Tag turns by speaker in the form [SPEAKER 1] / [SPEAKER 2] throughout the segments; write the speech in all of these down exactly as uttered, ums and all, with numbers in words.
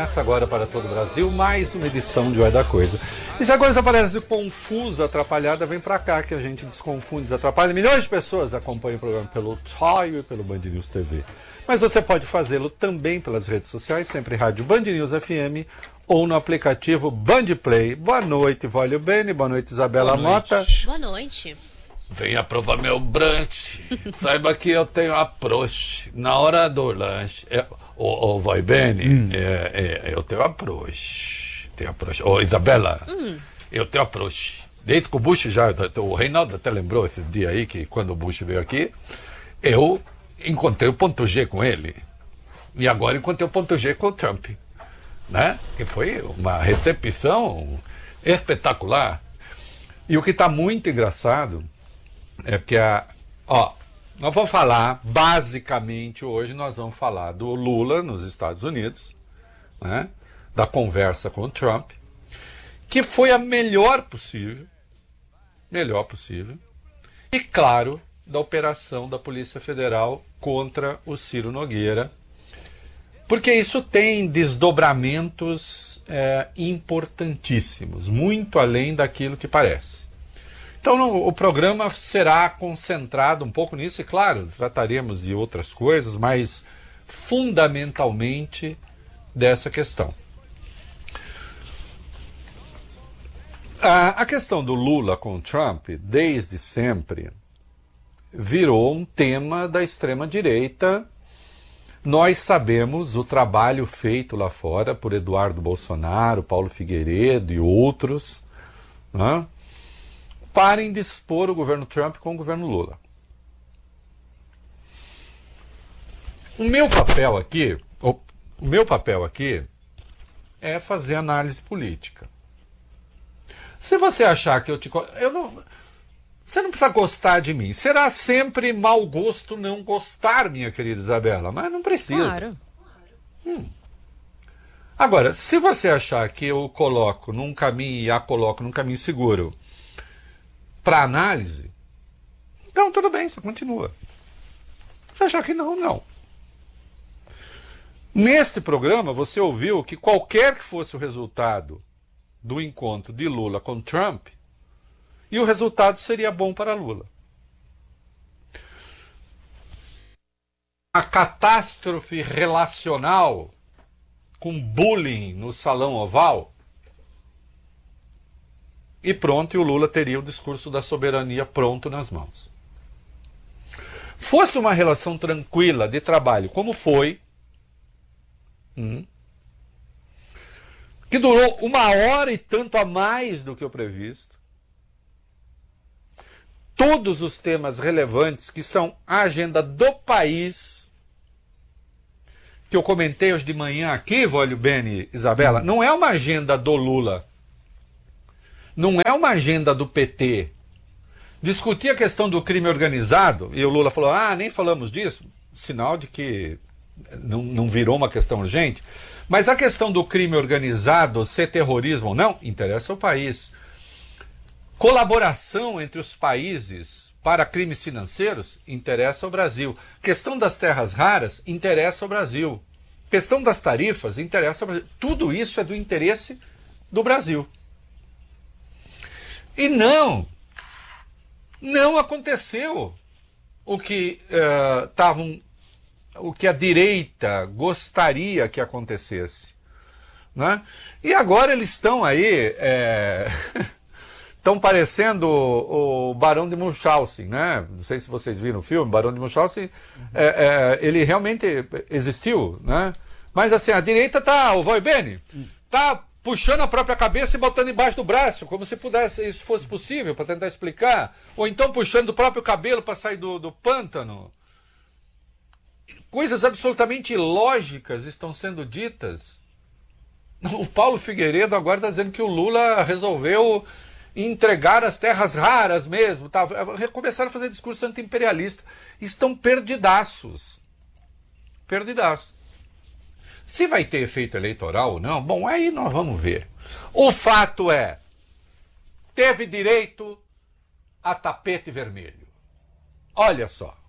[SPEAKER 1] Começa agora para todo o Brasil mais uma edição de Vai da Coisa. E se a coisa parece confusa, atrapalhada, vem pra cá que a gente desconfunde, desatrapalha. Milhões de pessoas acompanham o programa pelo Tile e pelo Band News T V. Mas você pode fazê-lo também pelas redes sociais, sempre Rádio Band News F M ou no aplicativo Band Play. Boa noite, Vólio Bene. Boa noite, Isabela
[SPEAKER 2] Boa noite.
[SPEAKER 1] Mota.
[SPEAKER 3] Boa noite.
[SPEAKER 2] Venha provar meu brunch. Saiba que eu tenho approach. Na hora do lanche. É, ô, ô, vai Bene, hum. é, é, eu tenho approach. Tenho approach. Ô, Isabela, hum. eu tenho approach. Desde que o Bush já. O Reinaldo até lembrou esses dias aí que quando o Bush veio aqui, eu encontrei o ponto G com ele. E agora encontrei o ponto G com o Trump. Né? Que foi uma recepção espetacular. E o que está muito engraçado é porque a, ó, nós vamos falar, basicamente hoje nós vamos falar do Lula nos Estados Unidos, né, da conversa com o Trump, que foi a melhor possível, melhor possível, e claro, da operação da Polícia Federal contra o Ciro Nogueira, porque isso tem desdobramentos é, importantíssimos, muito além daquilo que parece. Então no, o programa será concentrado um pouco nisso, e claro, trataremos de outras coisas, mas fundamentalmente dessa questão. A, a questão do Lula com o Trump, desde sempre, virou um tema da extrema-direita. Nós sabemos o trabalho feito lá fora por Eduardo Bolsonaro, Paulo Figueiredo e outros, né, para indispor o governo Trump com o governo Lula. O meu papel aqui, o, o meu papel aqui é fazer análise política. Se você achar que eu te... Eu não, você não precisa gostar de mim. Será sempre mau gosto não gostar, minha querida Isabela, mas não precisa.
[SPEAKER 3] Claro.
[SPEAKER 1] Hum. Agora, se você achar que eu coloco num caminho e a coloco num caminho seguro para análise, então tudo bem, você continua. Se achar que não, não. Neste programa, você ouviu que qualquer que fosse o resultado do encontro de Lula com Trump, e o resultado seria bom para Lula. A catástrofe relacional com bullying no Salão Oval, e pronto, e o Lula teria o discurso da soberania pronto nas mãos. Fosse uma relação tranquila de trabalho, como foi, hum, que durou uma hora e tanto a mais do que o previsto, todos os temas relevantes que são a agenda do país, que eu comentei hoje de manhã aqui, Vólio Bene, Isabela, hum. não é uma agenda do Lula. Não é uma agenda do P T. Discutir a questão do crime organizado, e o Lula falou, ah, nem falamos disso, sinal de que não, não virou uma questão urgente, mas a questão do crime organizado, ser terrorismo ou não, interessa ao país. Colaboração entre os países para crimes financeiros, interessa ao Brasil. Questão das terras raras, interessa ao Brasil. Questão das tarifas, interessa ao Brasil. Tudo isso é do interesse do Brasil. E não, não aconteceu o que uh, tavam, o que a direita gostaria que acontecesse, né? E agora eles estão aí, é, estão parecendo o, o Barão de Munchausen, né? Não sei se vocês viram o filme, Barão de Munchausen, uhum. é, é, ele realmente existiu, né? Mas assim, a direita tá, o Vai Bene, tá puxando a própria cabeça e botando embaixo do braço, como se pudesse, isso fosse possível, para tentar explicar. Ou então puxando o próprio cabelo para sair do, do pântano. Coisas absolutamente ilógicas estão sendo ditas. O Paulo Figueiredo agora está dizendo que o Lula resolveu entregar as terras raras mesmo. Tá? Começaram a fazer discurso anti-imperialista. Estão perdidaços. Perdidaços. Se vai ter efeito eleitoral ou não, bom, aí nós vamos ver. O fato é, teve direito a tapete vermelho. Olha só,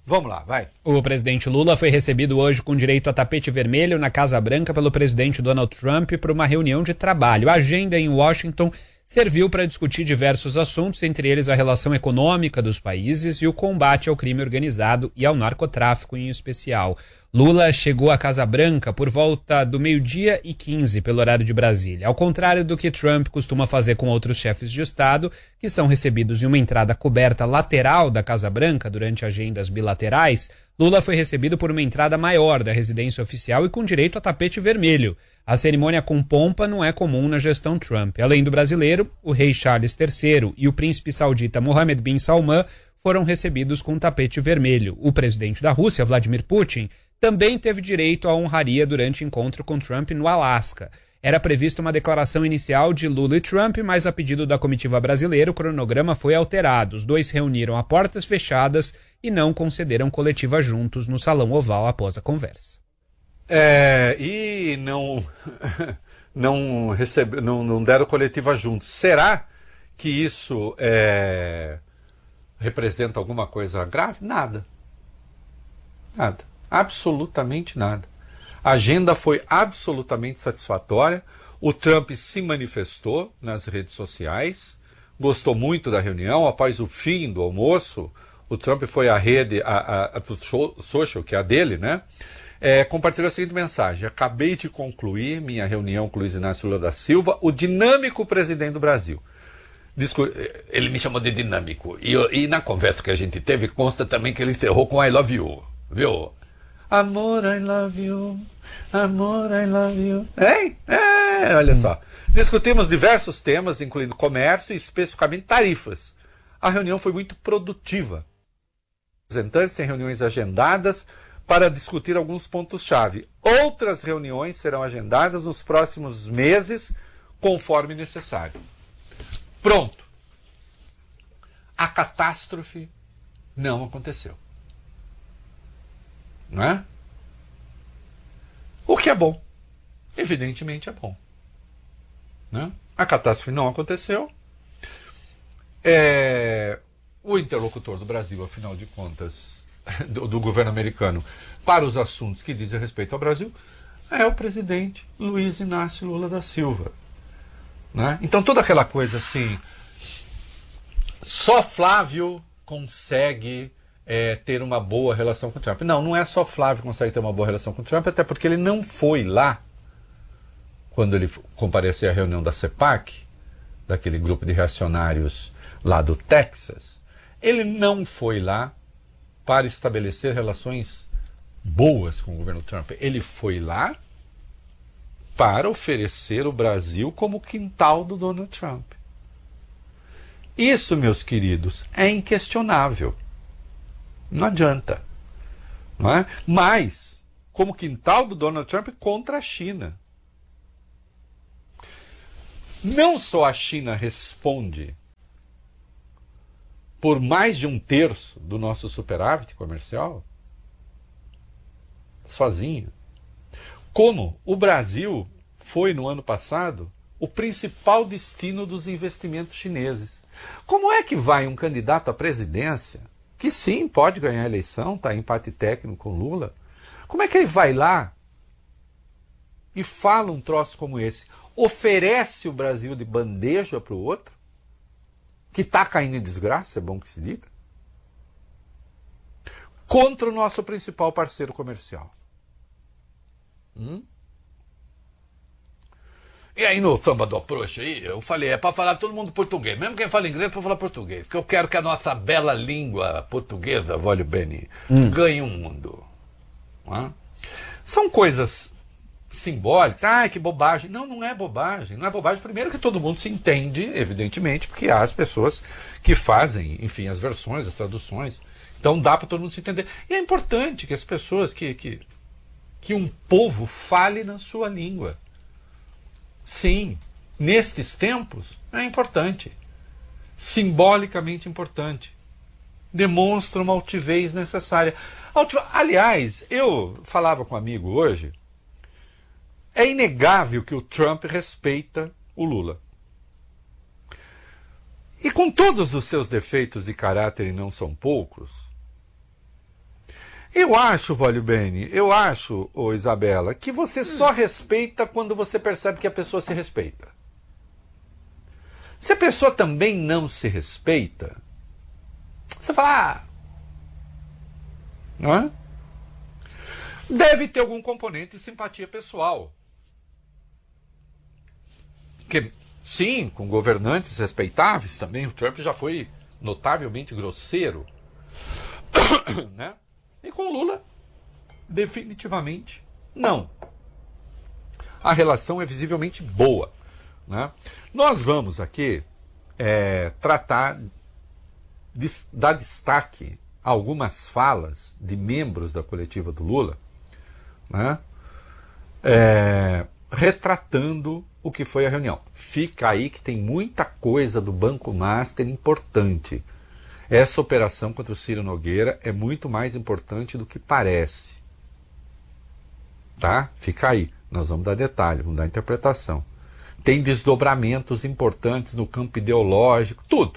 [SPEAKER 1] Vamos lá, vai.
[SPEAKER 3] O presidente Lula foi recebido hoje com direito a tapete vermelho na Casa Branca pelo presidente Donald Trump para uma reunião de trabalho. A agenda em Washington serviu para discutir diversos assuntos, entre eles a relação econômica dos países e o combate ao crime organizado e ao narcotráfico em especial. Lula chegou à Casa Branca por volta do meio-dia e quinze, pelo horário de Brasília. Ao contrário do que Trump costuma fazer com outros chefes de Estado, que são recebidos em uma entrada coberta lateral da Casa Branca durante agendas bilaterais, Lula foi recebido por uma entrada maior da residência oficial e com direito a tapete vermelho. A cerimônia com pompa não é comum na gestão Trump. Além do brasileiro, o rei Charles terceiro e o príncipe saudita Mohammed bin Salman foram recebidos com tapete vermelho. O presidente da Rússia, Vladimir Putin, também teve direito à honraria durante encontro com Trump no Alasca. Era prevista uma declaração inicial de Lula e Trump, mas a pedido da comitiva brasileira, o cronograma foi alterado. Os dois se reuniram a portas fechadas e não concederam coletiva juntos no Salão Oval após a conversa.
[SPEAKER 1] É, e não, não, recebe, não, não deram coletiva juntos. Será que isso é, representa alguma coisa grave? Nada. Nada. Absolutamente nada. A agenda foi absolutamente satisfatória. O Trump se manifestou nas redes sociais, gostou muito da reunião. Após o fim do almoço, o Trump foi à rede, a, a, a social, que é a dele, né? É, compartilhou a seguinte mensagem: acabei de concluir minha reunião com Luiz Inácio Lula da Silva, o dinâmico presidente do Brasil.
[SPEAKER 2] Discu... Ele me chamou de dinâmico. E, e na conversa que a gente teve, consta também que ele encerrou com I love you. Viu?
[SPEAKER 1] Amor, I love you. Amor, I love you. Hein? É, olha hum. só. Discutimos diversos temas, incluindo comércio e especificamente tarifas. A reunião foi muito produtiva. Os representantes têm reuniões agendadas para discutir alguns pontos-chave. Outras reuniões serão agendadas nos próximos meses, conforme necessário. Pronto. A catástrofe não aconteceu. Não é? O que é bom. Evidentemente é bom. Né? A catástrofe não aconteceu. É... O interlocutor do Brasil, afinal de contas, do, do governo americano, para os assuntos que dizem respeito ao Brasil, é o presidente Luiz Inácio Lula da Silva. Né? Então toda aquela coisa assim, só Flávio consegue é, ter uma boa relação com o Trump. Não, não é só Flávio que consegue ter uma boa relação com o Trump, até porque ele não foi lá, quando ele compareceu à reunião da CEPAC, daquele grupo de reacionários lá do Texas, ele não foi lá para estabelecer relações boas com o governo Trump. Ele foi lá para oferecer o Brasil como quintal do Donald Trump. Isso, meus queridos, é inquestionável. Não adianta. Não é? Mas, como quintal do Donald Trump contra a China. Não só a China responde por mais de um terço do nosso superávit comercial, sozinho, como o Brasil foi, no ano passado, o principal destino dos investimentos chineses. Como é que vai um candidato à presidência, que sim, pode ganhar a eleição, está em empate técnico com Lula, como é que ele vai lá e fala um troço como esse? Oferece o Brasil de bandeja para o outro, que está caindo em desgraça, é bom que se diga, contra o nosso principal parceiro comercial. Hum?
[SPEAKER 2] E aí no samba do approach aí, eu falei, é para falar todo mundo português. Mesmo quem fala inglês, para falar português. Porque eu quero que a nossa bela língua portuguesa, voglio bene, hum. ganhe um mundo. Hã?
[SPEAKER 1] São coisas simbólicas. Ah, que bobagem. Não, não é bobagem. Não é bobagem. Primeiro que todo mundo se entende, evidentemente, porque há as pessoas que fazem, enfim, as versões, as traduções. Então dá para todo mundo se entender. E é importante que as pessoas, que, que, que um povo fale na sua língua. Sim, nestes tempos é importante. Simbolicamente importante. Demonstra uma altivez necessária. Aliás, eu falava com um amigo hoje, é inegável que o Trump respeita o Lula. E com todos os seus defeitos de caráter, e não são poucos, Eu acho, Vólio Bene, eu acho, ô Isabela, que você só respeita quando você percebe que a pessoa se respeita. Se a pessoa também não se respeita, você fala, ah, não é? Deve ter algum componente de simpatia pessoal. Que, sim, com governantes respeitáveis também, o Trump já foi notavelmente grosseiro, né? E com o Lula, definitivamente não. A relação é visivelmente boa, né? Nós vamos aqui é, tratar, de, dar destaque a algumas falas de membros da coletiva do Lula, né? É, retratando o que foi a reunião. Fica aí que tem muita coisa do Banco Master importante. Essa operação contra o Ciro Nogueira é muito mais importante do que parece. Tá? Fica aí. Nós vamos dar detalhe, vamos dar interpretação. Tem desdobramentos importantes no campo ideológico, tudo.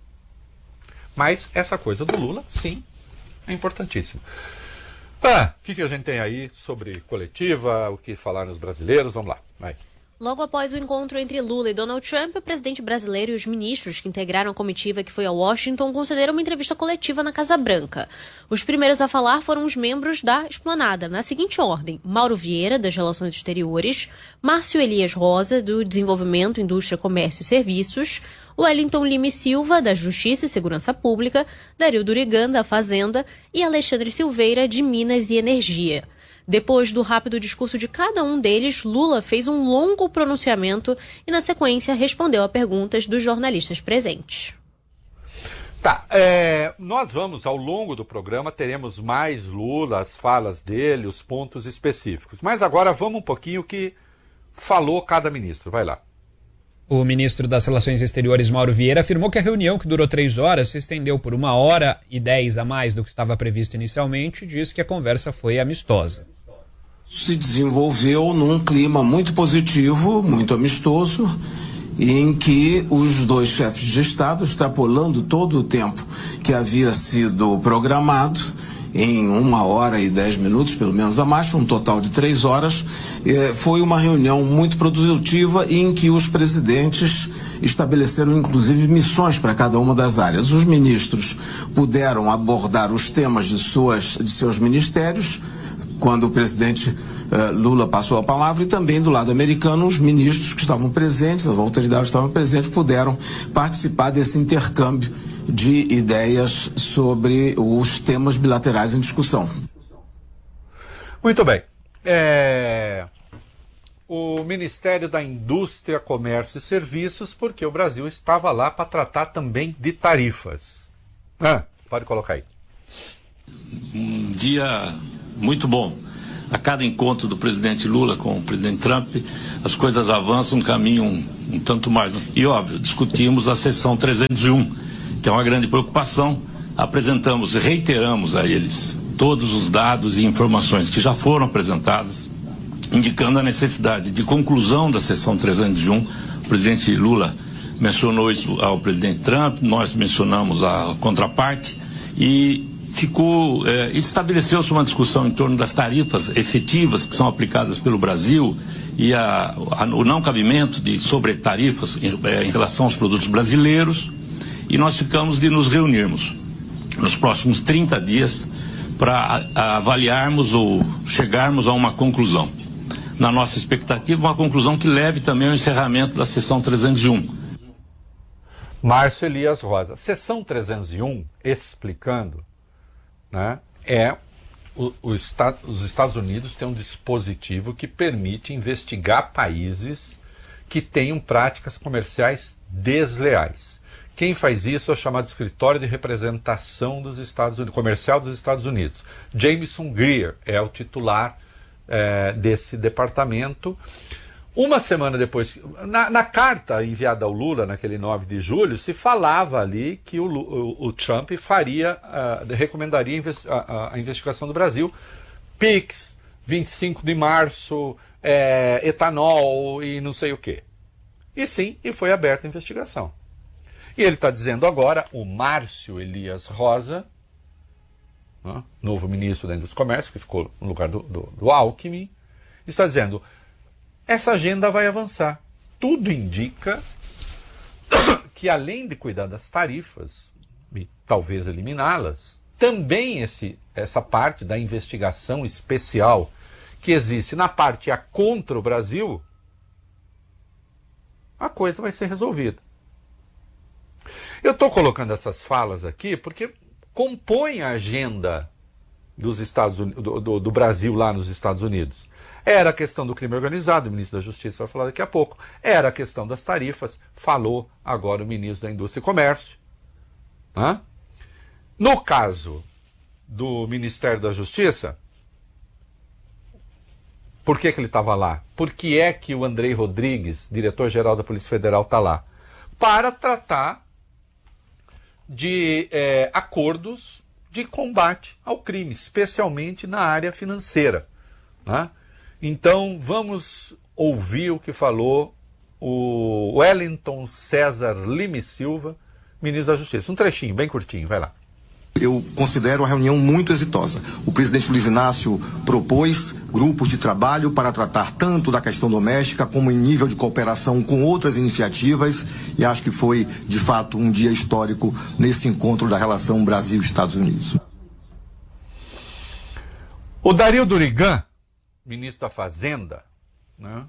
[SPEAKER 1] Mas essa coisa do Lula, sim, é importantíssima. Ah, o que, que a gente tem aí sobre coletiva, o que falaram os brasileiros? Vamos lá, vai.
[SPEAKER 4] Logo após o encontro entre Lula e Donald Trump, o presidente brasileiro e os ministros que integraram a comitiva que foi a Washington concederam uma entrevista coletiva na Casa Branca. Os primeiros a falar foram os membros da Esplanada, na seguinte ordem: Mauro Vieira, das Relações Exteriores, Márcio Elias Rosa, do Desenvolvimento, Indústria, Comércio e Serviços, Wellington Lima e Silva, da Justiça e Segurança Pública, Dario Durigan, da Fazenda e Alexandre Silveira, de Minas e Energia. Depois do rápido discurso de cada um deles, Lula fez um longo pronunciamento e, na sequência, respondeu a perguntas dos jornalistas presentes.
[SPEAKER 1] Tá, é, nós vamos, ao longo do programa, teremos mais Lula, as falas dele, os pontos específicos. Mas agora vamos um pouquinho o que falou cada ministro. Vai lá.
[SPEAKER 3] O ministro das Relações Exteriores, Mauro Vieira, afirmou que a reunião, que durou três horas, se estendeu por uma hora e dez a mais do que estava previsto inicialmente, e disse que a conversa foi amistosa.
[SPEAKER 5] Se desenvolveu num clima muito positivo, muito amistoso, em que os dois chefes de Estado, extrapolando todo o tempo que havia sido programado, em uma hora e dez minutos, pelo menos a mais, um total de três horas, eh, foi uma reunião muito produtiva em que os presidentes estabeleceram, inclusive, missões para cada uma das áreas. Os ministros puderam abordar os temas de, suas, de seus ministérios, quando o presidente uh, Lula passou a palavra, e também do lado americano os ministros que estavam presentes, as autoridades que estavam presentes, puderam participar desse intercâmbio de ideias sobre os temas bilaterais em discussão.
[SPEAKER 1] Muito bem. É... O Ministério da Indústria, Comércio e Serviços, porque o Brasil estava lá para tratar também de tarifas. Ah, pode colocar aí.
[SPEAKER 6] Um dia muito bom. A cada encontro do presidente Lula com o presidente Trump, as coisas avançam um caminho um, um tanto mais. E, óbvio, discutimos a seção trezentos e um, que é uma grande preocupação. Apresentamos, reiteramos a eles todos os dados e informações que já foram apresentadas, indicando a necessidade de conclusão da seção trezentos e um. O presidente Lula mencionou isso ao presidente Trump, nós mencionamos a contraparte, e ficou, é, estabeleceu-se uma discussão em torno das tarifas efetivas que são aplicadas pelo Brasil e a, a, o não cabimento de sobretarifas em, é, em relação aos produtos brasileiros, e nós ficamos de nos reunirmos nos próximos trinta dias para avaliarmos ou chegarmos a uma conclusão. Na nossa expectativa, uma conclusão que leve também ao encerramento da sessão trezentos e um.
[SPEAKER 1] Márcio Elias Rosa. Sessão trezentos e um, explicando, né, é o, o Estado, os Estados Unidos têm um dispositivo que permite investigar países que tenham práticas comerciais desleais. Quem faz isso é o chamado Escritório de Representação dos Estados Unidos, Comercial dos Estados Unidos. Jameson Greer é o titular é, desse departamento. Uma semana depois, na, na carta enviada ao Lula, naquele nove de julho, se falava ali que o, o, o Trump faria, uh, recomendaria a, a, a investigação do Brasil. Pix, vinte e cinco de março, é, etanol e não sei o quê. E sim, e foi aberta a investigação. E ele está dizendo agora, o Márcio Elias Rosa, né, novo ministro da Indústria e Comércio, que ficou no lugar do, do, do Alckmin, está dizendo, essa agenda vai avançar. Tudo indica que, além de cuidar das tarifas, e talvez eliminá-las, também esse, essa parte da investigação especial que existe na parte a contra o Brasil, a coisa vai ser resolvida. Eu estou colocando essas falas aqui porque compõem a agenda dos Estados Unidos, do, do, do Brasil lá nos Estados Unidos. Era a questão do crime organizado, o ministro da Justiça vai falar daqui a pouco. Era a questão das tarifas, falou agora o ministro da Indústria e Comércio. Hã? No caso do Ministério da Justiça, por que que ele estava lá? Por que é que o Andrei Rodrigues, diretor-geral da Polícia Federal, está lá? Para tratar de é, acordos de combate ao crime, especialmente na área financeira. Né? Então, vamos ouvir o que falou o Wellington César Lima Silva, ministro da Justiça. Um trechinho, bem curtinho, vai lá.
[SPEAKER 7] Eu considero a reunião muito exitosa. O presidente Luiz Inácio propôs grupos de trabalho para tratar tanto da questão doméstica como em nível de cooperação com outras iniciativas, e acho que foi, de fato, um dia histórico nesse encontro da relação Brasil-Estados Unidos.
[SPEAKER 1] O Dario Durigan, ministro da Fazenda, né,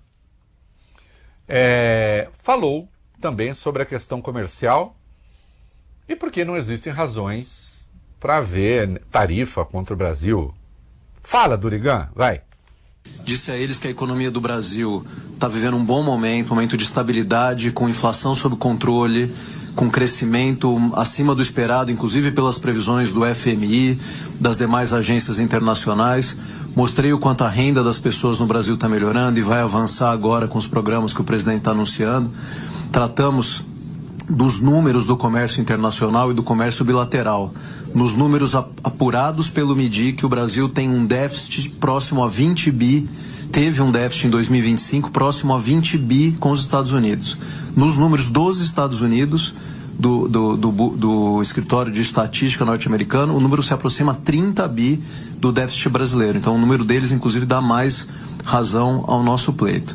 [SPEAKER 1] é, falou também sobre a questão comercial e por que não existem razões para haver tarifa contra o Brasil. Fala, Durigan, vai.
[SPEAKER 8] Disse a eles que a economia do Brasil está vivendo um bom momento, um momento de estabilidade, com inflação sob controle, com crescimento acima do esperado, inclusive pelas previsões do F M I, das demais agências internacionais. Mostrei o quanto a renda das pessoas no Brasil está melhorando e vai avançar agora com os programas que o presidente está anunciando. Tratamos dos números do comércio internacional e do comércio bilateral. Nos números apurados pelo M I D I, que o Brasil tem um déficit próximo a vinte bi, teve um déficit em dois mil e vinte e cinco próximo a vinte bi com os Estados Unidos. Nos números dos Estados Unidos, do, do, do, do escritório de estatística norte-americano, o número se aproxima a trinta bi do déficit brasileiro. Então o número deles, inclusive, dá mais razão ao nosso pleito.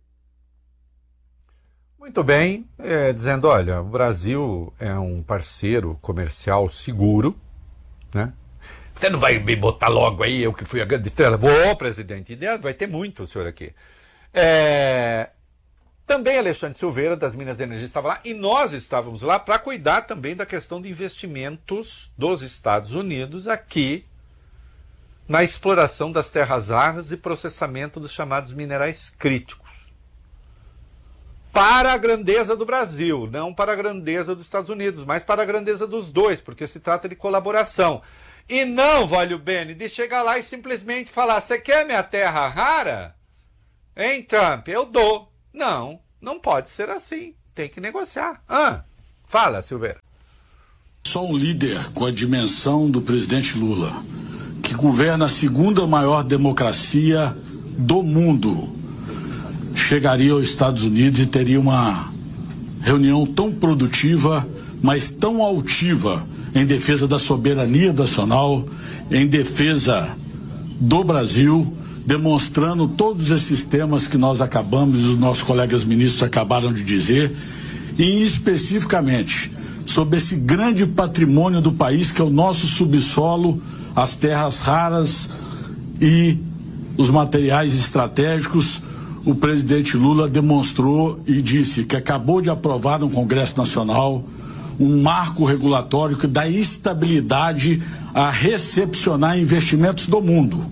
[SPEAKER 1] Muito bem, é, dizendo, olha, o Brasil é um parceiro comercial seguro, né?
[SPEAKER 2] Você não vai me botar logo aí, eu que fui a grande estrela?
[SPEAKER 1] Vou, presidente, vai ter muito o senhor aqui. É, também Alexandre Silveira, das Minas de Energia, estava lá, e nós estávamos lá para cuidar também da questão de investimentos dos Estados Unidos aqui na exploração das terras raras e processamento dos chamados minerais críticos. Para a grandeza do Brasil, não para a grandeza dos Estados Unidos, mas para a grandeza dos dois, porque se trata de colaboração. E não, Valio Bene, de chegar lá e simplesmente falar, você quer minha terra rara? Hein, Trump? Eu dou. Não, não pode ser assim. Tem que negociar. Ah, fala, Silveira.
[SPEAKER 9] Só um líder com a dimensão do presidente Lula, que governa a segunda maior democracia do mundo, chegaria aos Estados Unidos e teria uma reunião tão produtiva, mas tão altiva em defesa da soberania nacional, em defesa do Brasil, demonstrando todos esses temas que nós acabamos, os nossos colegas ministros acabaram de dizer, e especificamente sobre esse grande patrimônio do país que é o nosso subsolo, as terras raras e os materiais estratégicos. O presidente Lula demonstrou e disse que acabou de aprovar no Congresso Nacional um marco regulatório que dá estabilidade a recepcionar investimentos do mundo.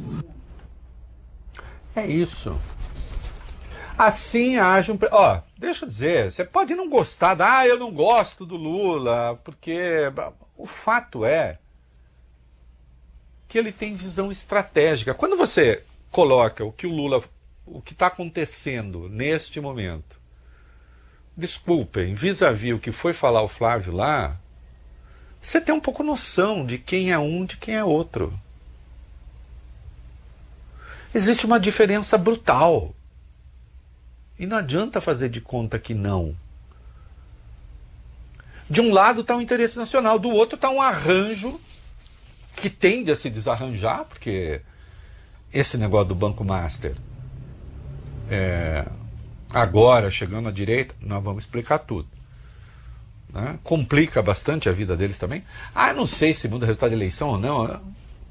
[SPEAKER 1] É isso. Assim age um... Ó, deixa eu dizer, você pode não gostar, da, ah, eu não gosto do Lula, porque o fato é que ele tem visão estratégica. Quando você coloca o que o Lula... o que está acontecendo neste momento, desculpem, vis-à-vis o que foi falar o Flávio lá, você tem um pouco noção de quem é um, de quem é outro. Existe uma diferença brutal. E não adianta fazer de conta que não. De um lado está o interesse nacional, do outro está um arranjo que tende a se desarranjar, porque esse negócio do Banco Master, é, agora, chegando à direita, nós vamos explicar tudo. Né? Complica bastante a vida deles também. Ah, não sei se muda o resultado da eleição ou não.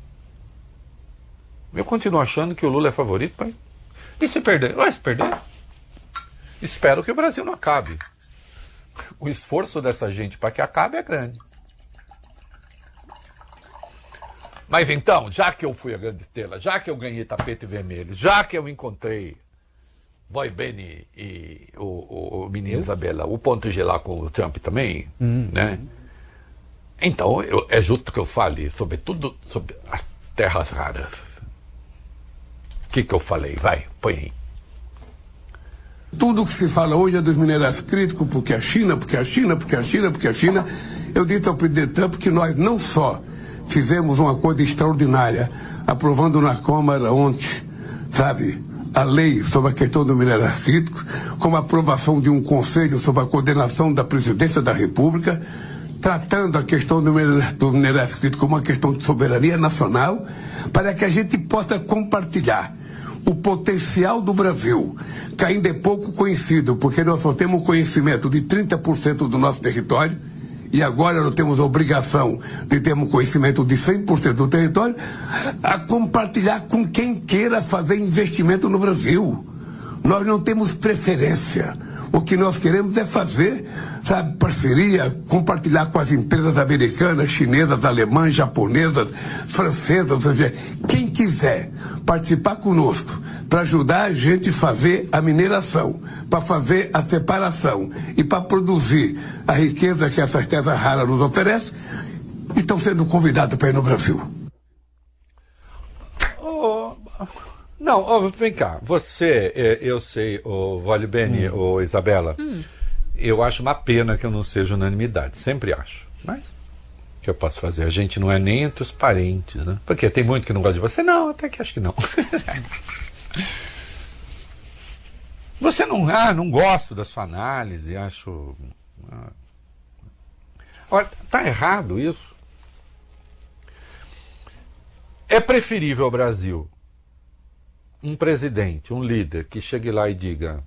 [SPEAKER 1] Eu continuo achando que o Lula é favorito. Mas... E se perder? Ué, se perder? Espero que o Brasil não acabe. O esforço dessa gente para que acabe é grande. Mas então, já que eu fui a grande estrela, já que eu ganhei tapete vermelho, já que eu encontrei Boy Benny e o, o, o menino Isabela, o ponto G lá com o Trump também, uhum. né? Então, eu, é justo que eu fale sobre tudo, sobre as terras raras. O que que eu falei? Vai, põe aí.
[SPEAKER 10] Tudo que se fala hoje é dos minerais críticos, porque a China, porque a China, porque a China, porque a China. Eu disse ao presidente Trump que nós não só fizemos uma coisa extraordinária, aprovando na Câmara ontem, sabe, a lei sobre a questão dos minerais críticos, como a aprovação de um conselho sobre a coordenação da presidência da República, tratando a questão do minerais, do minerais críticos como uma questão de soberania nacional, para que a gente possa compartilhar o potencial do Brasil, que ainda é pouco conhecido, porque nós só temos conhecimento de trinta por cento do nosso território, e agora nós temos a obrigação de termos conhecimento de cem por cento do território, a compartilhar com quem queira fazer investimento no Brasil. Nós não temos preferência. O que nós queremos é fazer, sabe, parceria, compartilhar com as empresas americanas, chinesas, alemãs, japonesas, francesas, ou seja, quem quiser participar conosco para ajudar a gente a fazer a mineração, para fazer a separação e para produzir a riqueza que essas terras raras nos oferecem, estão sendo convidados para ir no Brasil.
[SPEAKER 1] Oh, não, oh, vem cá, você, eu sei, o Vale Bene, ou hum. Isabela, hum. eu acho uma pena que eu não seja unanimidade, sempre acho, mas o que eu posso fazer? A gente não é nem entre os parentes, né? Porque tem muito que não gosta de você? Não, até que acho que não. Você não, ah, não gosto da sua análise, acho... Ah. Olha, tá errado isso. É preferível ao Brasil um presidente, um líder, que chegue lá e diga: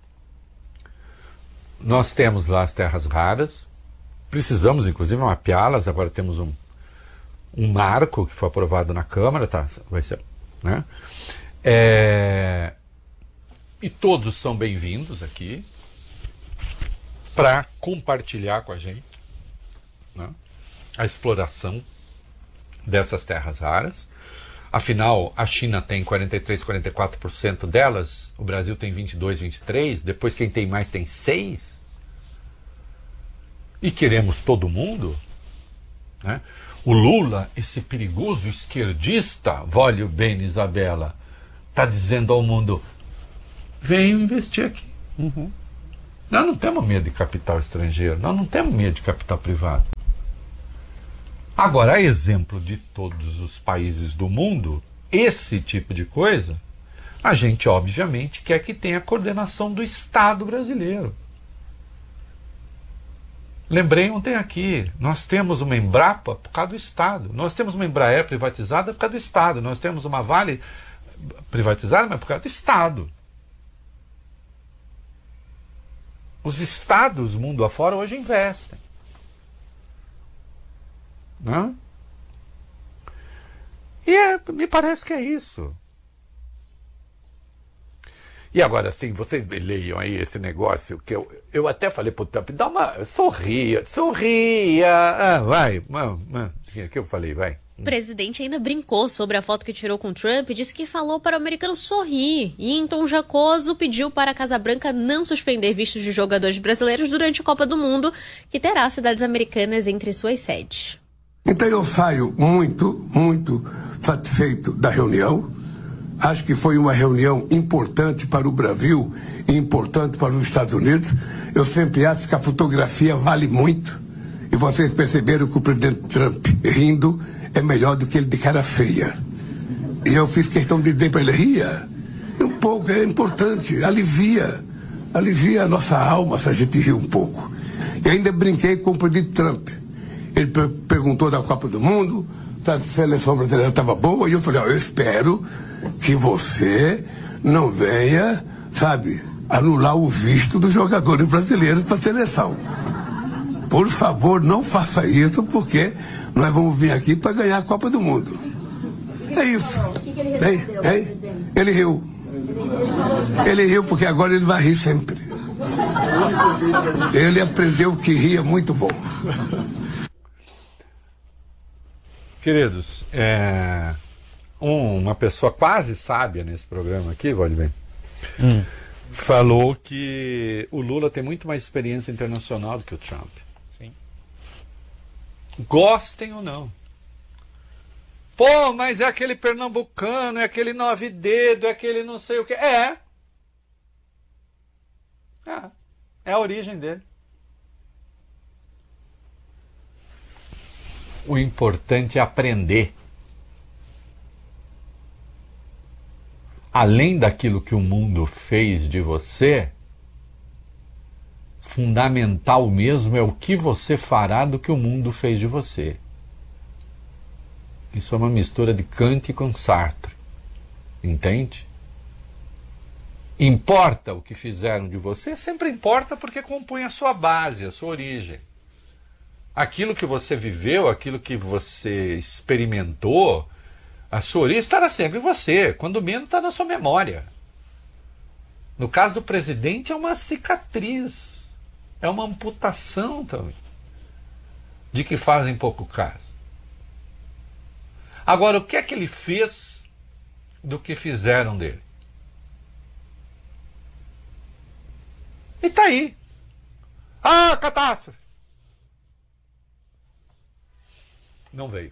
[SPEAKER 1] nós temos lá as terras raras, precisamos inclusive mapeá-las, agora temos um, um marco que foi aprovado na Câmara, tá, vai ser, né? É, e todos são bem-vindos aqui para compartilhar com a gente, né, a exploração dessas terras raras. Afinal, a China tem quarenta e três, quarenta e quatro por cento delas, o Brasil tem vinte e dois, vinte e três, depois quem tem mais tem seis. E queremos todo mundo, né? O Lula, esse perigoso esquerdista, Vale Bene, Isabela, está dizendo ao mundo: venham investir aqui. Uhum. Nós não temos medo de capital estrangeiro, nós não temos medo de capital privado. Agora, a exemplo de todos os países do mundo, esse tipo de coisa, a gente obviamente quer que tenha a coordenação do Estado brasileiro. Lembrei ontem aqui, nós temos uma Embrapa por causa do Estado, nós temos uma Embraer privatizada por causa do Estado, nós temos uma Vale privatizada, mas por causa do Estado. Os Estados, mundo afora, hoje investem. Não? E é, me parece que é isso. E agora sim, vocês leiam aí esse negócio que eu, eu até falei pro Trump: dá uma. Sorria, sorria. Ah, vai, o que eu falei, vai.
[SPEAKER 4] O presidente ainda brincou sobre a foto que tirou com Trump e disse que falou para o americano sorrir. E em tom jocoso pediu para a Casa Branca não suspender vistos de jogadores brasileiros durante a Copa do Mundo, que terá cidades americanas entre suas sedes.
[SPEAKER 10] Então eu saio muito, muito satisfeito da reunião. Acho que foi uma reunião importante para o Brasil e importante para os Estados Unidos. Eu sempre acho que a fotografia vale muito. E vocês perceberam que o presidente Trump rindo é melhor do que ele de cara feia. E eu fiz questão de dizer para ele: ria. Um pouco, é importante, alivia. Alivia a nossa alma se a gente rir um pouco. E ainda brinquei com o presidente Trump. Ele per- perguntou da Copa do Mundo, a seleção brasileira estava boa, e eu falei, ó, eu espero que você não venha, sabe, anular o visto dos jogadores brasileiros para a seleção. Por favor, não faça isso, porque nós vamos vir aqui para ganhar a Copa do Mundo. É isso. Hein? Hein? Ele riu. Ele riu porque agora ele vai rir sempre. Ele aprendeu que ria muito bom.
[SPEAKER 1] Queridos, é, um, uma pessoa quase sábia nesse programa aqui, Valdemar, hum. falou que o Lula tem muito mais experiência internacional do que o Trump. Sim. Gostem ou não. Pô, mas é aquele pernambucano, é aquele nove dedo, é aquele não sei o que. É. É. É a origem dele. O importante é aprender. Além daquilo que o mundo fez de você, fundamental mesmo é o que você fará do que o mundo fez de você. Isso é uma mistura de Kant com Sartre. Entende? Importa o que fizeram de você? Sempre importa porque compõe a sua base, a sua origem. Aquilo que você viveu, aquilo que você experimentou, a sua origem estará sempre em você, quando menos está na sua memória. No caso do presidente é uma cicatriz, é uma amputação também, de que fazem pouco caso. Agora, o que é que ele fez do que fizeram dele? E está aí. Ah, catástrofe! Não veio.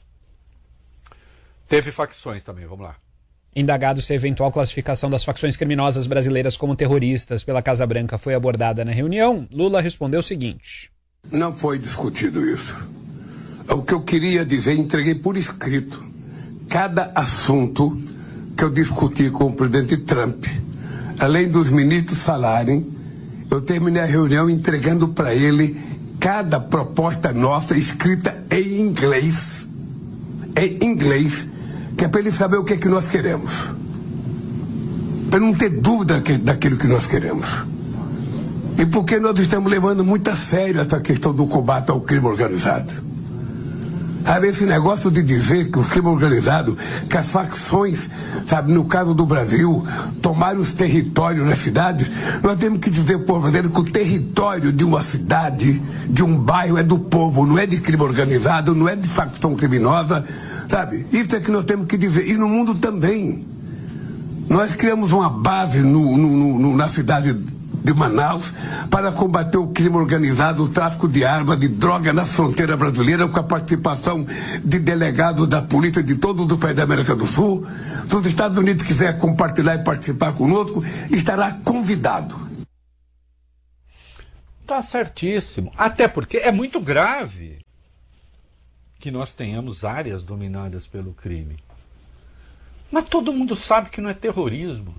[SPEAKER 1] Teve facções também, vamos lá.
[SPEAKER 3] Indagado se a eventual classificação das facções criminosas brasileiras como terroristas pela Casa Branca foi abordada na reunião, Lula respondeu o seguinte:
[SPEAKER 10] não foi discutido isso. O que eu queria dizer, entreguei por escrito cada assunto que eu discuti com o presidente Trump. Além dos ministros falarem, eu terminei a reunião entregando para ele cada proposta nossa escrita em inglês, em inglês, que é para ele saber o que é que nós queremos, para não ter dúvida que, daquilo que nós queremos. E porque nós estamos levando muito a sério essa questão do combate ao crime organizado. Sabe, esse negócio de dizer que o crime organizado, que as facções, sabe, no caso do Brasil, tomaram os territórios nas cidades, nós temos que dizer para o brasileiro que o território de uma cidade, de um bairro, é do povo, não é de crime organizado, não é de facção criminosa, sabe? Isso é que nós temos que dizer. E no mundo também. Nós criamos uma base no, no, no, na cidade de Manaus para combater o crime organizado, o tráfico de armas, de droga na fronteira brasileira, com a participação de delegados da polícia de todos os países da América do Sul. Se os Estados Unidos quiser compartilhar e participar conosco, estará convidado.
[SPEAKER 1] Tá certíssimo. Até porque é muito grave que nós tenhamos áreas dominadas pelo crime. Mas todo mundo sabe que não é terrorismo.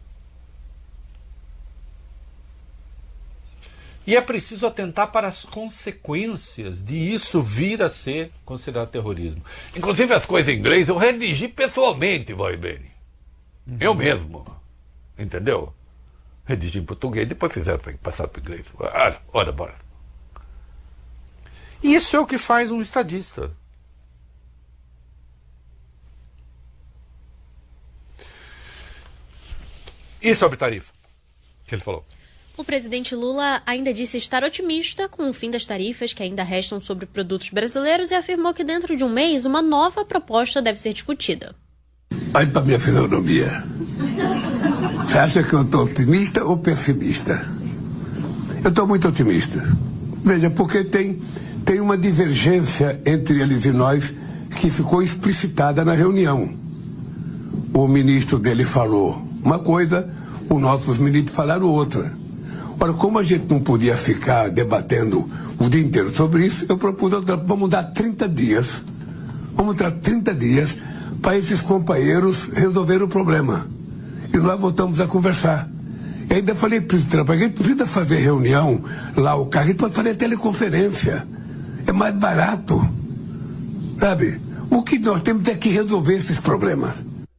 [SPEAKER 1] E é preciso atentar para as consequências de isso vir a ser considerado terrorismo. Inclusive as coisas em inglês eu redigi pessoalmente, vai bem. Uhum. Eu mesmo. Entendeu? Redigi em português, depois fizeram passar para o inglês. Ora, ora, bora. Isso é o que faz um estadista. E sobre tarifa? O que ele falou?
[SPEAKER 4] O presidente Lula ainda disse estar otimista com o fim das tarifas que ainda restam sobre produtos brasileiros e afirmou que dentro de um mês uma nova proposta deve ser discutida.
[SPEAKER 10] Olhe para a minha fisionomia. Você acha que eu estou otimista ou pessimista? Eu estou muito otimista. Veja, porque tem, tem uma divergência entre eles e nós que ficou explicitada na reunião. O ministro dele falou uma coisa, os nossos ministros falaram outra. Ora, como a gente não podia ficar debatendo o dia inteiro sobre isso, eu propus, vamos dar trinta dias. Vamos dar trinta dias para esses companheiros resolverem o problema. E nós voltamos a conversar. E ainda falei para o Trump, a gente precisa fazer reunião lá, o carro, a gente pode fazer teleconferência. É mais barato. Sabe? O que nós temos é que resolver esses problemas.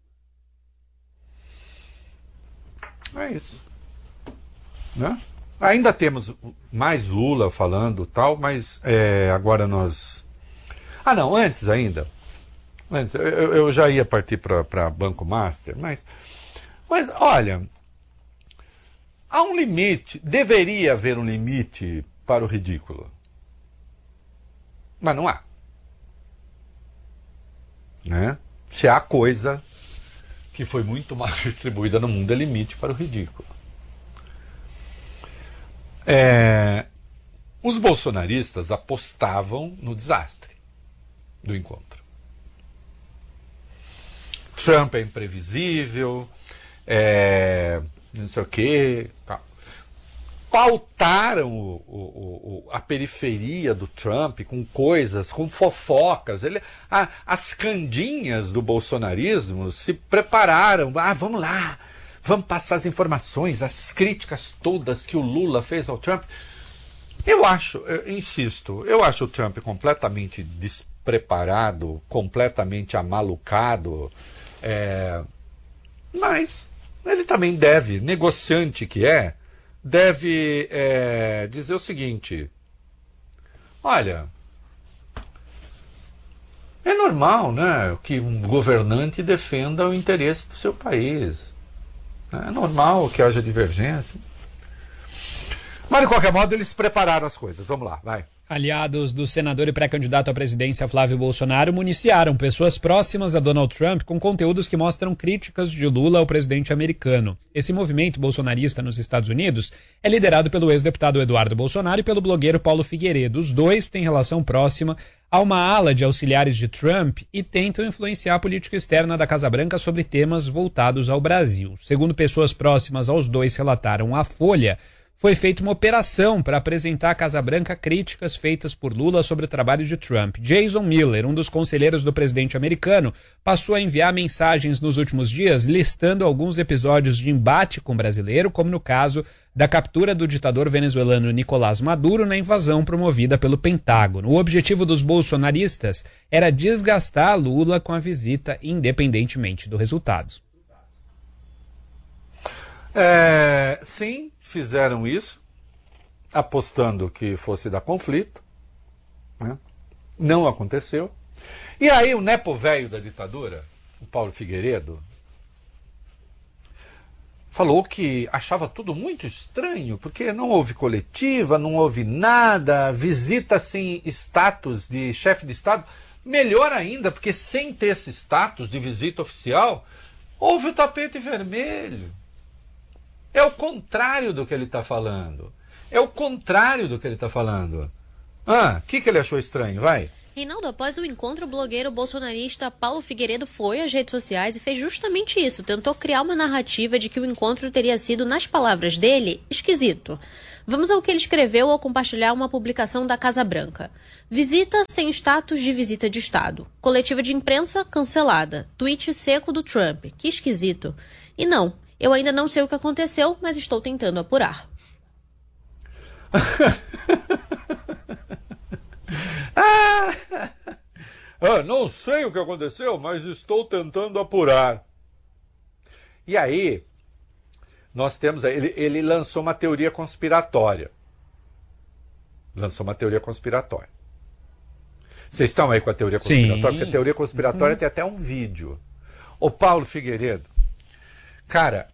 [SPEAKER 1] É isso. Né? Ainda temos mais Lula falando tal, mas é, agora nós... Ah, não, antes ainda. Antes, eu, eu já ia partir para Banco Master, mas, mas olha, há um limite, deveria haver um limite para o ridículo. Mas não há. Né? Se há coisa que foi muito mal distribuída no mundo, é limite para o ridículo. É, os bolsonaristas apostavam no desastre do encontro. Trump é imprevisível, é, não sei o quê. Tá. Pautaram o, o, o, a periferia do Trump com coisas, com fofocas. Ele, a, as candinhas do bolsonarismo se prepararam. Ah, vamos lá, vamos passar as informações, as críticas todas que o Lula fez ao Trump. Eu acho, eu insisto, eu acho o Trump completamente despreparado, completamente amalucado, é, mas ele também deve, negociante que é, deve é, dizer o seguinte: olha, é normal, né, que um governante defenda o interesse do seu país. É normal que haja divergência. Mas, de qualquer modo, eles prepararam as coisas. Vamos lá, vai.
[SPEAKER 3] Aliados do senador e pré-candidato à presidência Flávio Bolsonaro municiaram pessoas próximas a Donald Trump com conteúdos que mostram críticas de Lula ao presidente americano. Esse movimento bolsonarista nos Estados Unidos é liderado pelo ex-deputado Eduardo Bolsonaro e pelo blogueiro Paulo Figueiredo. Os dois têm relação próxima a uma ala de auxiliares de Trump e tentam influenciar a política externa da Casa Branca sobre temas voltados ao Brasil. Segundo pessoas próximas aos dois relataram à Folha, foi feita uma operação para apresentar à Casa Branca críticas feitas por Lula sobre o trabalho de Trump. Jason Miller, um dos conselheiros do presidente americano, passou a enviar mensagens nos últimos dias listando alguns episódios de embate com o brasileiro, como no caso da captura do ditador venezuelano Nicolás Maduro na invasão promovida pelo Pentágono. O objetivo dos bolsonaristas era desgastar Lula com a visita, independentemente do resultado.
[SPEAKER 1] É, sim, fizeram isso, apostando que fosse dar conflito, né? Não aconteceu. E aí o nepo velho da ditadura, o Paulo Figueiredo, falou que achava tudo muito estranho, porque não houve coletiva, não houve nada, visita sem status de chefe de Estado. Melhor ainda, porque sem ter esse status de visita oficial, houve o tapete vermelho. É o contrário do que ele está falando. É o contrário do que ele está falando. Ah, o que, que ele achou estranho? Vai.
[SPEAKER 4] Reinaldo, após o encontro, o blogueiro bolsonarista Paulo Figueiredo foi às redes sociais e fez justamente isso. Tentou criar uma narrativa de que o encontro teria sido, nas palavras dele, esquisito. Vamos ao que ele escreveu ao compartilhar uma publicação da Casa Branca. Visita sem status de visita de Estado. Coletiva de imprensa cancelada. Tweet seco do Trump. Que esquisito. E não, eu ainda não sei o que aconteceu, mas estou tentando apurar.
[SPEAKER 1] ah, ah, não sei o que aconteceu, mas estou tentando apurar. E aí, nós temos... Ele, ele lançou uma teoria conspiratória. Lançou uma teoria conspiratória. Vocês estão aí com a teoria conspiratória? Sim. Porque a teoria conspiratória uhum. tem até um vídeo. O Paulo Figueiredo, cara,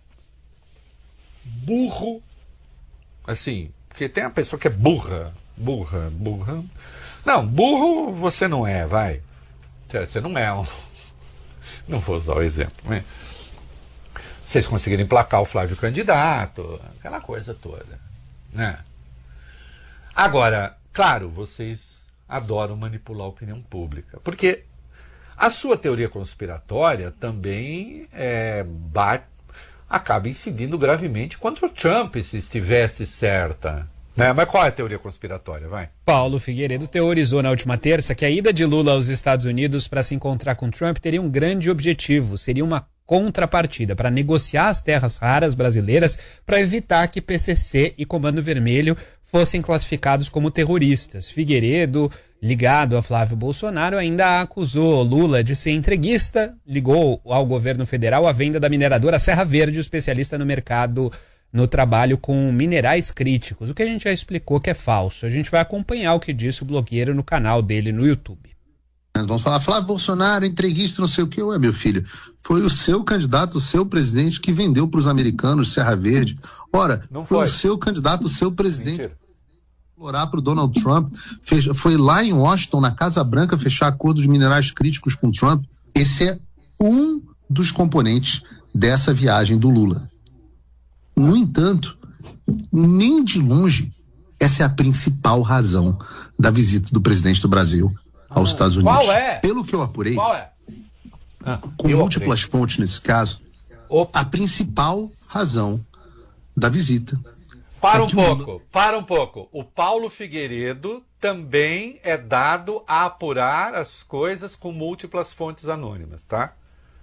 [SPEAKER 1] burro, assim, porque tem a pessoa que é burra, burra, burra. Não, burro você não é, vai. Você não é um... Não vou usar o exemplo, né? Vocês conseguiram emplacar o Flávio candidato, aquela coisa toda, né? Agora, claro, vocês adoram manipular a opinião pública, porque a sua teoria conspiratória também é, bate, acaba incidindo gravemente contra o Trump, se estivesse certa. Né? Mas qual é a teoria conspiratória? Vai.
[SPEAKER 3] Paulo Figueiredo teorizou na última terça que a ida de Lula aos Estados Unidos para se encontrar com Trump teria um grande objetivo, seria uma contrapartida para negociar as terras raras brasileiras para evitar que P C C e Comando Vermelho fossem classificados como terroristas. Figueiredo ligado a Flávio Bolsonaro, ainda acusou Lula de ser entreguista, ligou ao governo federal a venda da mineradora Serra Verde, especialista no mercado no trabalho com minerais críticos. O que a gente já explicou que é falso. A gente vai acompanhar o que disse o blogueiro no canal dele no YouTube.
[SPEAKER 11] Vamos falar, Flávio Bolsonaro, entreguista, não sei o que. Ué, meu filho, foi o seu candidato, o seu presidente que vendeu para os americanos Serra Verde. Ora,
[SPEAKER 1] Não
[SPEAKER 11] foi.
[SPEAKER 1] foi
[SPEAKER 11] o seu candidato, o seu presidente.
[SPEAKER 1] Mentira.
[SPEAKER 11] Explorar para o Donald Trump, fez, foi lá em Washington, na Casa Branca, fechar acordos minerais críticos com Trump. Esse é um dos componentes dessa viagem do Lula. No entanto, nem de longe, essa é a principal razão da visita do presidente do Brasil aos ah, Estados Unidos.
[SPEAKER 1] Qual é?
[SPEAKER 11] Pelo que eu apurei,
[SPEAKER 1] Qual é?
[SPEAKER 11] Ah, com múltiplas apurei. fontes nesse caso,
[SPEAKER 1] Opa.
[SPEAKER 11] a principal razão da visita.
[SPEAKER 1] Para um pouco, para um pouco. O Paulo Figueiredo também é dado a apurar as coisas com múltiplas fontes anônimas, tá?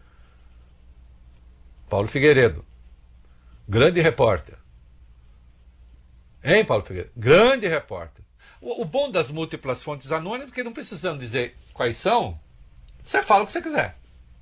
[SPEAKER 1] Paulo Figueiredo, grande repórter. Hein, Paulo Figueiredo? Grande repórter. O, o bom das múltiplas fontes anônimas é que não precisando dizer quais são, você fala o que você quiser.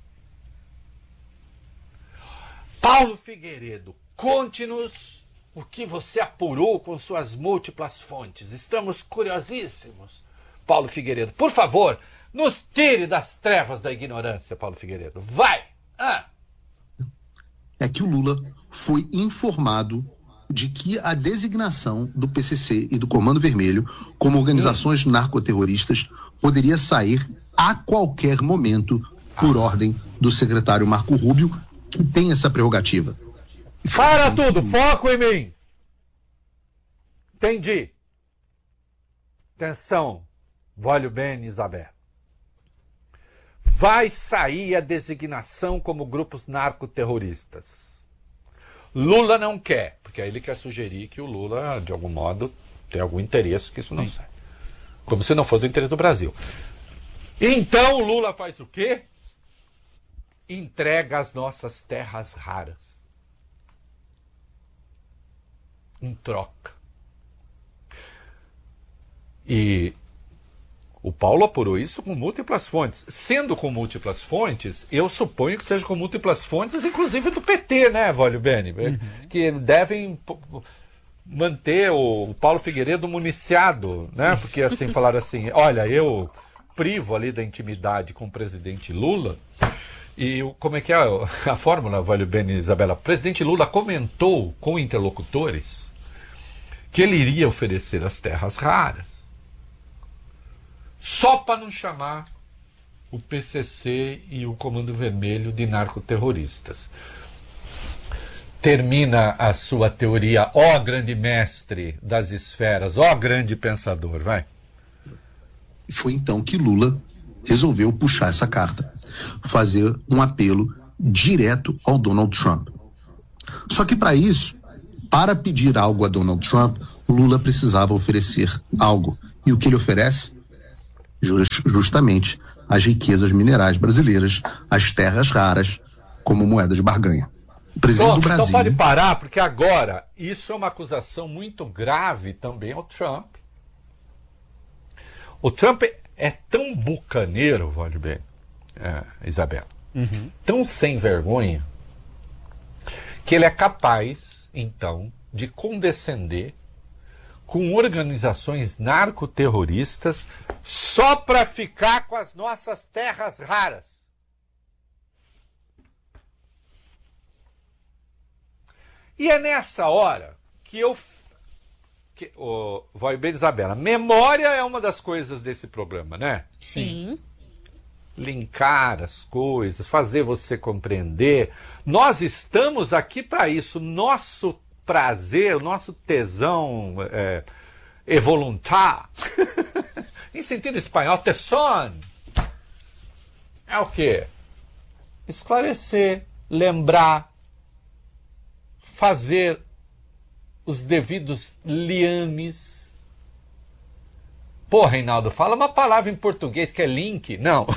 [SPEAKER 1] Paulo Figueiredo, conte-nos o que você apurou com suas múltiplas fontes. Estamos curiosíssimos. Paulo Figueiredo, por favor, nos tire das trevas da ignorância, Paulo Figueiredo. Vai! Ah.
[SPEAKER 11] É que o Lula foi informado de que a designação do P C C e do Comando Vermelho como organizações hum. narcoterroristas poderia sair a qualquer momento por ah. ordem do secretário Marco Rubio, que tem essa prerrogativa.
[SPEAKER 1] Para tudo, foco em mim. Entendi. Atenção, Voglio bene, Isabel. Vai sair a designação como grupos narcoterroristas. Lula não quer, porque aí ele quer sugerir que o Lula, de algum modo, tem algum interesse que isso não saia. Como se não fosse o interesse do Brasil. Então o Lula faz o quê? Entrega as nossas terras raras. Em troca. E o Paulo apurou isso com múltiplas fontes. Sendo com múltiplas fontes, eu suponho que seja com múltiplas fontes, inclusive do P T, né, Voglio bene? Uhum. Que devem manter o Paulo Figueiredo municiado, né? Porque assim, falaram assim, olha, eu privo ali da intimidade com o presidente Lula. E como é que é a fórmula, Voglio bene, Isabela? O presidente Lula comentou com interlocutores que ele iria oferecer as terras raras só para não chamar o P C C e o Comando Vermelho de narcoterroristas. Termina a sua teoria, ó grande mestre das esferas, ó grande pensador, vai.
[SPEAKER 11] Foi então que Lula resolveu puxar essa carta, fazer um apelo direto ao Donald Trump. Só que para isso, para pedir algo a Donald Trump, Lula precisava oferecer algo. E o que ele oferece? Justamente as riquezas minerais brasileiras, as terras raras, como moeda de barganha. O presidente
[SPEAKER 1] Pronto,
[SPEAKER 11] do Brasil...
[SPEAKER 1] Então pode parar, porque agora isso é uma acusação muito grave também ao Trump. O Trump é tão bucaneiro, Voglio bene, é, Isabela, uhum. tão sem vergonha, que ele é capaz, então, de condescender com organizações narcoterroristas só para ficar com as nossas terras raras. E é nessa hora que eu... Que, oh, Voglio bene, Isabela, memória é uma das coisas desse programa, né?
[SPEAKER 4] Sim.
[SPEAKER 1] Linkar as coisas, fazer você compreender. Nós estamos aqui para isso. Nosso prazer, o nosso tesão é, é voluntar, em sentido espanhol, tesón, é o quê? Esclarecer, lembrar, fazer os devidos liames. Pô, Reinaldo, fala uma palavra em português que é link. Não.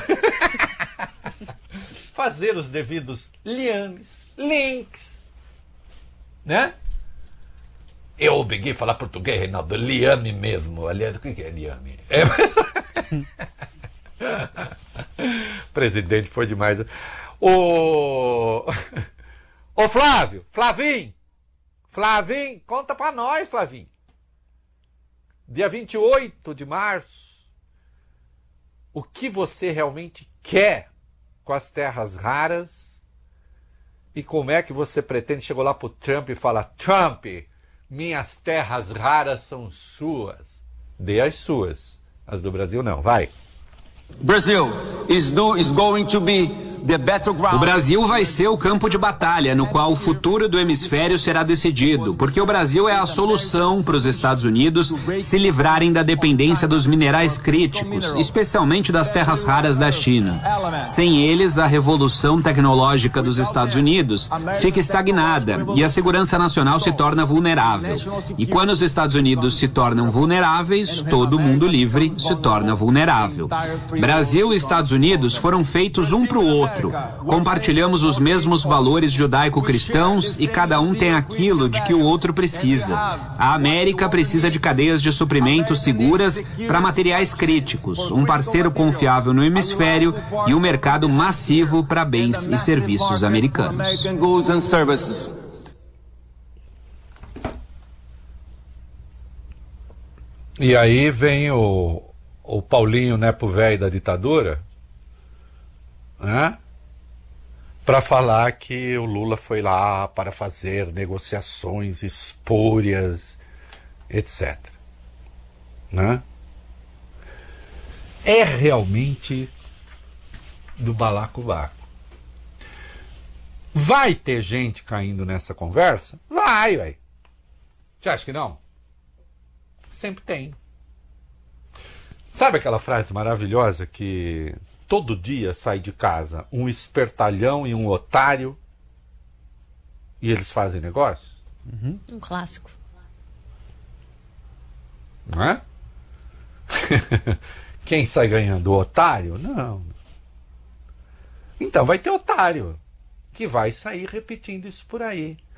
[SPEAKER 1] Fazer os devidos liames, links, né? Eu obriguei a falar português, Reinaldo. Liame mesmo. Aliás, o que é liame? É... Presidente foi demais. Ô, Ô Flávio, Flavinho, Flavinho, conta pra nós, Flavinho. Dia vinte e oito de março, o que você realmente quer com as terras raras e como é que você pretende? Chegou lá pro Trump e fala: Trump, minhas terras raras são suas. Dê as suas, as do Brasil não, vai.
[SPEAKER 12] Brazil is, do, is going to be the battleground.
[SPEAKER 13] O Brasil vai ser o campo de batalha no qual o futuro do hemisfério será decidido, porque o Brasil é a solução para os Estados Unidos se livrarem da dependência dos minerais críticos, especialmente das terras raras da China. Sem eles, a revolução tecnológica dos Estados Unidos fica estagnada e a segurança nacional se torna vulnerável. E quando os Estados Unidos se tornam vulneráveis, todo mundo livre se torna vulnerável. Brasil e Estados Unidos foram feitos um para o outro. Compartilhamos os mesmos valores judaico-cristãos e cada um tem aquilo de que o outro precisa. A América precisa de cadeias de suprimentos seguras para materiais críticos, um parceiro confiável no hemisfério e um mercado massivo para bens e serviços americanos.
[SPEAKER 1] E aí vem o, o Paulinho Nepo Velho da ditadura, né? Para falar que o Lula foi lá para fazer negociações espúrias, etcétera. Né? É realmente do balacobaco. Vai ter gente caindo nessa conversa? Vai, vai. Você acha que não? Sempre tem. Sabe aquela frase maravilhosa que todo dia sai de casa um espertalhão e um otário e eles fazem negócio?
[SPEAKER 4] Uhum. Um clássico.
[SPEAKER 1] Não é? Quem sai ganhando? O otário? Não. Então vai ter otário que vai sair repetindo isso por aí.